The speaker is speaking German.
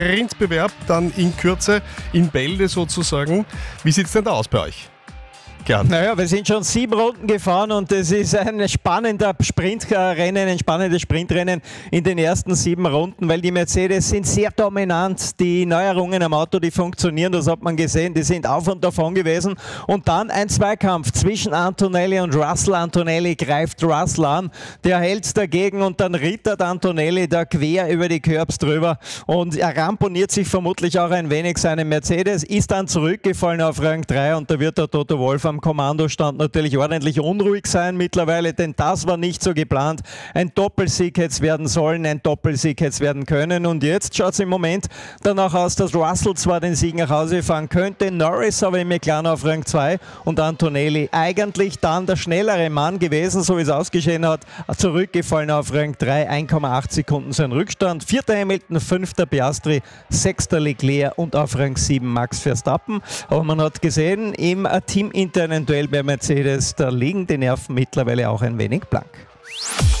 Sprintbewerb dann in Kürze in Bälde sozusagen. Wie sieht es denn da aus bei euch? Gern. Naja, wir sind schon 7 Runden gefahren und es ist ein spannendes Sprintrennen in den ersten 7 Runden, weil die Mercedes sind sehr dominant. Die Neuerungen am Auto, die funktionieren, das hat man gesehen, die sind auf und davon gewesen. Und dann ein Zweikampf zwischen Antonelli und Russell. Antonelli greift Russell an, der hält dagegen und dann rittert Antonelli da quer über die Curbs drüber und er ramponiert sich vermutlich auch ein wenig seinen Mercedes, ist dann zurückgefallen auf Rang 3 und da wird der Toto Wolff am Kommandostand natürlich ordentlich unruhig sein mittlerweile, denn das war nicht so geplant. Ein Doppelsieg hätte es werden sollen, ein Doppelsieg hätte es werden können und jetzt schaut es im Moment danach aus, dass Russell zwar den Sieg nach Hause fahren könnte, Norris aber im McLaren auf Rang 2 und Antonelli eigentlich dann der schnellere Mann gewesen, so wie es ausgesehen hat, zurückgefallen auf Rang 3, 1,8 Sekunden sein Rückstand. 4. Hamilton, 5. Piastri, 6. Leclerc und auf Rang 7 Max Verstappen. Aber man hat gesehen, im Team internen Duell bei Mercedes, da liegen die Nerven mittlerweile auch ein wenig blank.